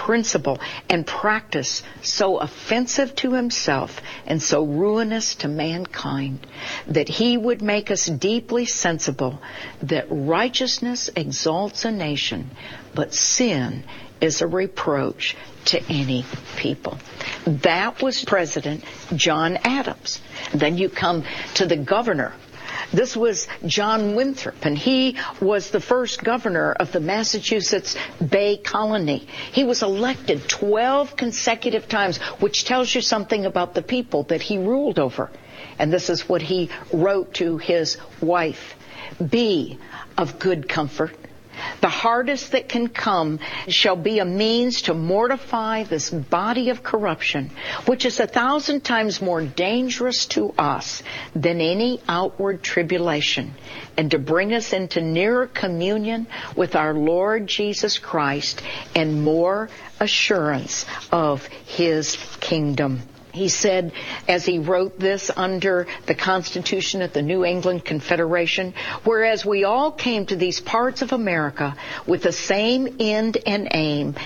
principle and practice so offensive to himself and so ruinous to mankind, that he would make us deeply sensible that righteousness exalts a nation, but sin is a reproach to any people. That was President John Adams. Then you come to the governor. This was John Winthrop, and he was the first governor of the Massachusetts Bay Colony. He was elected 12 consecutive times, which tells you something about the people that he ruled over. And this is what he wrote to his wife: "Be of good comfort. The hardest that can come shall be a means to mortify this body of corruption, which is 1,000 times more dangerous to us than any outward tribulation, and to bring us into nearer communion with our Lord Jesus Christ and more assurance of his kingdom." He said, as he wrote this under the Constitution of the New England Confederation, "Whereas we all came to these parts of America with the same end and aim,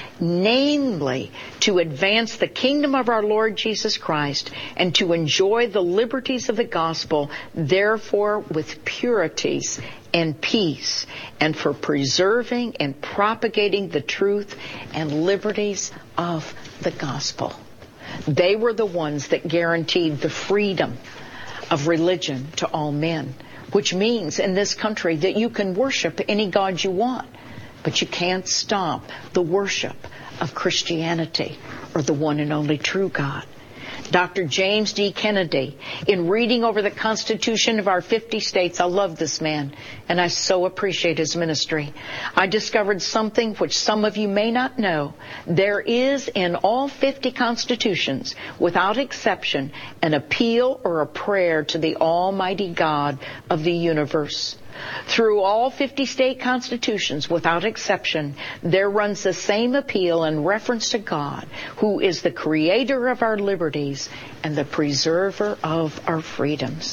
namely to advance the kingdom of our Lord Jesus Christ and to enjoy the liberties of the gospel, therefore with purities and peace, and for preserving and propagating the truth and liberties of the gospel." They were the ones that guaranteed the freedom of religion to all men, which means in this country that you can worship any God you want, but you can't stop the worship of Christianity or the one and only true God. Dr. James D. Kennedy, in reading over the Constitution of our 50 states, I love this man, and I so appreciate his ministry. I discovered something which some of you may not know. There is in all 50 constitutions, without exception, an appeal or a prayer to the Almighty God of the universe. Through all 50 state constitutions, without exception, there runs the same appeal in reference to God, who is the creator of our liberties and the preserver of our freedoms.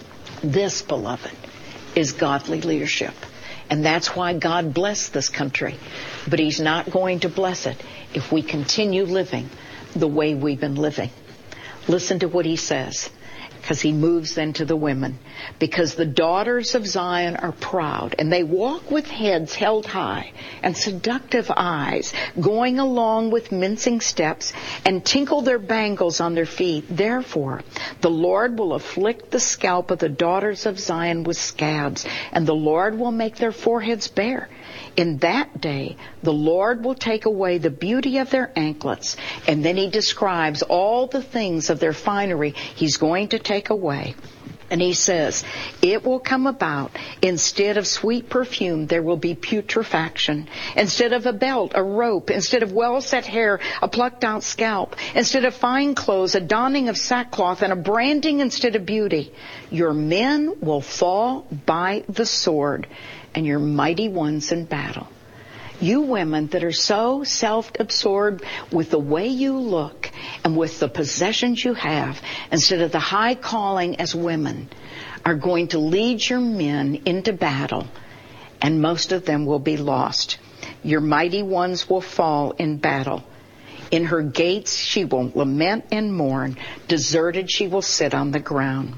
This, beloved, is godly leadership. And that's why God blessed this country. But he's not going to bless it if we continue living the way we've been living. Listen to what he says, because he moves then to the women. "Because the daughters of Zion are proud, and they walk with heads held high and seductive eyes, going along with mincing steps, and tinkle their bangles on their feet. Therefore, the Lord will afflict the scalp of the daughters of Zion with scabs, and the Lord will make their foreheads bare. In that day, the Lord will take away the beauty of their anklets." And then he describes all the things of their finery he's going to take away. And he says, "It will come about, instead of sweet perfume, there will be putrefaction. Instead of a belt, a rope. Instead of well-set hair, a plucked-out scalp. Instead of fine clothes, a donning of sackcloth, and a branding instead of beauty. Your men will fall by the sword, and your mighty ones in battle." You women that are so self-absorbed with the way you look and with the possessions you have, instead of the high calling as women, are going to lead your men into battle, and most of them will be lost. Your mighty ones will fall in battle. In her gates she will lament and mourn. Deserted she will sit on the ground.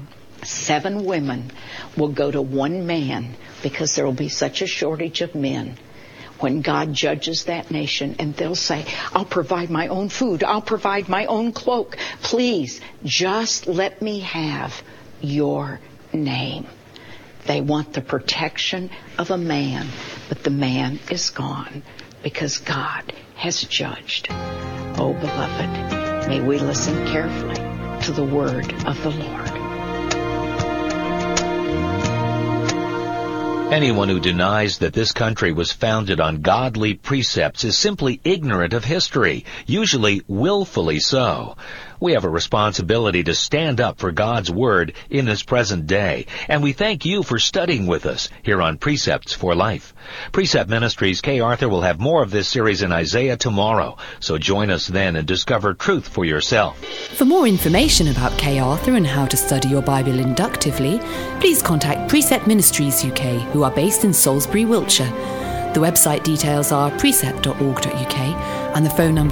7 women will go to 1 man, because there will be such a shortage of men when God judges that nation, and they'll say, "I'll provide my own food. I'll provide my own cloak. Please, just let me have your name." They want the protection of a man, but the man is gone because God has judged. Oh, beloved, may we listen carefully to the word of the Lord. Anyone who denies that this country was founded on godly precepts is simply ignorant of history, usually willfully so. We have a responsibility to stand up for God's Word in this present day, and we thank you for studying with us here on Precepts for Life. Precept Ministries Kay Arthur will have more of this series in Isaiah tomorrow, so join us then and discover truth for yourself. For more information about Kay Arthur and how to study your Bible inductively, please contact Precept Ministries UK, who are based in Salisbury, Wiltshire. The website details are precept.org.uk and the phone number